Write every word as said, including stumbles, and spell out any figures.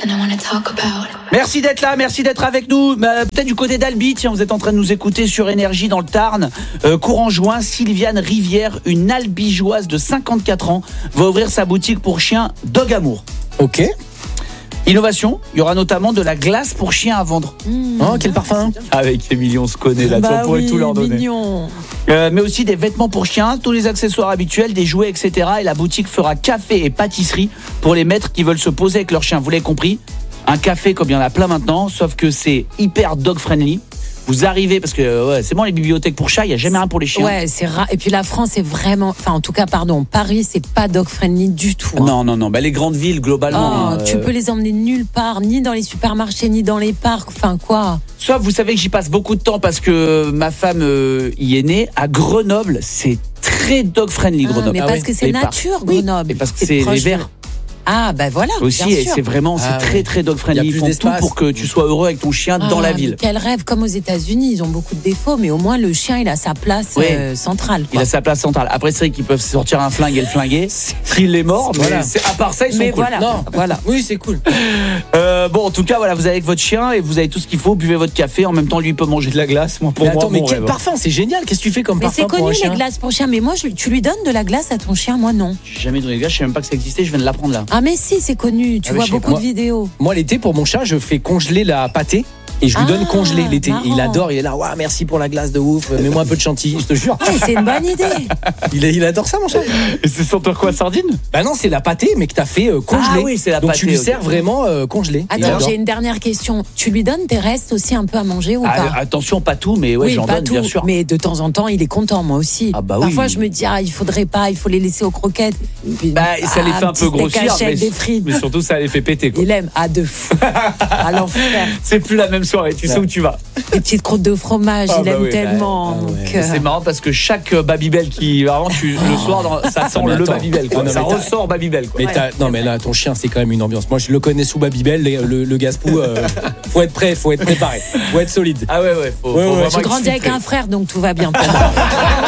Merci d'être là, merci d'être avec nous. Euh, peut-être du côté d'Albi, tiens, vous êtes en train de nous écouter sur Énergie dans le Tarn. Euh, courant juin, Sylviane Rivière, une albigeoise de cinquante-quatre ans, va ouvrir sa boutique pour chiens Dog Amour. Ok. Innovation, il y aura notamment de la glace pour chiens à vendre. Mmh. Oh, quel parfum. Avec Émilie, on se connaît là, bah on pourrait oui, tout leur donner. Mignon. Euh, mais aussi des vêtements pour chiens, tous les accessoires habituels, des jouets, et cetera. Et la boutique fera café et pâtisserie pour les maîtres qui veulent se poser avec leur chien. Vous l'avez compris, un café comme il y en a plein maintenant, sauf que c'est hyper dog friendly. Vous arrivez, parce que ouais, c'est bon les bibliothèques pour chats, il n'y a jamais un pour les chiens. Ouais, c'est rare. Et puis la France est vraiment, enfin en tout cas, pardon, Paris, c'est pas dog friendly du tout. Hein. Non, non, non. Bah, les grandes villes, globalement. Oh, euh... Tu peux les emmener nulle part, ni dans les supermarchés, ni dans les parcs. Enfin quoi. Sauf, vous savez que j'y passe beaucoup de temps parce que ma femme euh, y est née. À Grenoble, c'est très dog friendly, Grenoble. Ah, mais ah, parce ouais. que c'est Les nature, parcs. Grenoble. Oui, et parce que c'est les verts. Ah ben voilà. Aussi, bien et sûr. c'est vraiment, c'est ah, très ouais. très dog friendly. Ils font tout pour que tu sois heureux avec ton chien ah, dans la mais ville. Quel rêve, comme aux États-Unis, ils ont beaucoup de défauts, mais au moins le chien, il a sa place ouais. euh, centrale. Quoi. Il a sa place centrale. Après, c'est vrai qu'ils peuvent sortir un flingue et le flinguer s'il est mort. Mais voilà. c'est, à part ça, ils sont mais cool. Voilà. Non, voilà. Oui, c'est cool. Euh, bon, en tout cas, voilà, vous avez avec votre chien et vous avez tout ce qu'il faut. Buvez votre café. En même temps, lui il peut manger de la glace. Moi, pour mais moi, attends, mais bon quel rêve. parfum, c'est génial. Qu'est-ce que tu fais comme mais parfum c'est pour un connu chien? les glaces pour chien, mais moi, je, tu lui donnes de la glace à ton chien, moi non. J'ai jamais donné de glace. Je savais même pas que ça existait. Je viens de l'apprendre là. Ah mais si, c'est connu. Tu Ah, vois je sais beaucoup pas. de vidéos. Moi, l'été, pour mon chat, je fais congeler la pâtée. Et je lui Ah, donne congelé l'été. marrant. Il adore, il est là, ouais, merci pour la glace de ouf, mets-moi un peu de chantilly, je te jure. Ah, c'est une bonne idée. Il, il adore ça, mon chat. Et c'est sur quoi, sardine? Bah non, c'est la pâtée, mais que t'as fait euh, congelée. Ah oui, c'est la Donc pâtée, tu lui ok. sers vraiment euh, congelé. Il Attends, adore. j'ai une dernière question. Tu lui donnes tes restes aussi un peu à manger ou Ah, pas? attention, pas tout, mais ouais, oui, j'en pas donne, tout, bien sûr. mais de temps en temps, il est content, moi aussi. Ah bah oui. Parfois, je me dis, ah, il faudrait pas, il faut les laisser aux croquettes. Puis, Bah, ça les ah, fait un peu petit steak grossir, haché mais, avec des frites. mais surtout ça les fait péter, quoi. Il aime, ah, de fou. À l'enfer. C'est plus la même soirée, tu sais où tu vas. Les petites croûtes de fromage, Ah il bah aime oui, tellement. bah, ah donc, ouais. euh, C'est marrant parce que chaque euh, Babybel qui avant tu le soir dans, ça sent mais le attends. Babybel, quoi. Ah non, Ça mais t'as- ressort Babybel, quoi. Mais t'as- non mais là ton chien c'est quand même une ambiance. Moi je le connais sous Babybel, le, le, le Gaspou, euh, faut être prêt, faut être préparé, faut être solide. Ah ouais ouais, faut, Ouais, faut ouais. vraiment J'ai être grandi avec filtré. un frère, donc tout va bien pour moi.